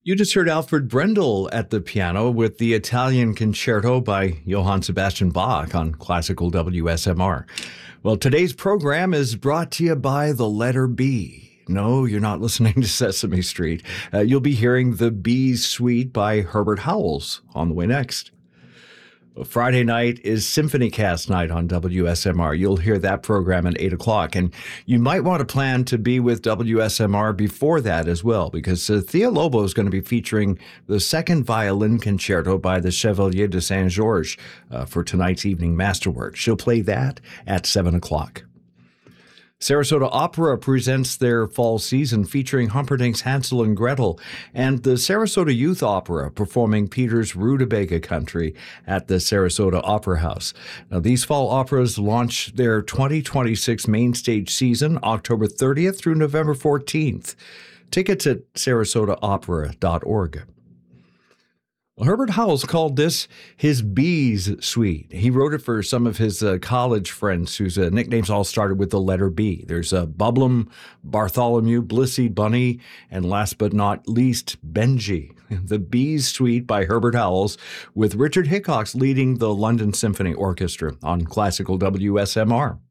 You just heard Alfred Brendel at the piano with the Italian Concerto by Johann Sebastian Bach on Classical WSMR. Well, today's program is brought to you by the letter B. No, you're not listening to Sesame Street. You'll be hearing The Bees Suite by Herbert Howells on the way next. Friday night is Symphony Cast night on WSMR. You'll hear that program at 8 o'clock. And you might want to plan to be with WSMR before that as well, because Thea Lobo is going to be featuring the second violin concerto by the Chevalier de Saint-Georges for tonight's evening masterwork. She'll play that at 7 o'clock. Sarasota Opera presents their fall season featuring Humperdinck's Hansel and Gretel and the Sarasota Youth Opera performing Peter's Rutabaga Country at the Sarasota Opera House. Now, these fall operas launch their 2026 main stage season October 30th through November 14th. Tickets at sarasotaopera.org. Well, Herbert Howells called this his Bees Suite. He wrote it for some of his college friends whose nicknames all started with the letter B. There's Bublum, Bartholomew, Blissey, Bunny, and last but not least, Benji. The Bees Suite by Herbert Howells, with Richard Hickox leading the London Symphony Orchestra on Classical WSMR.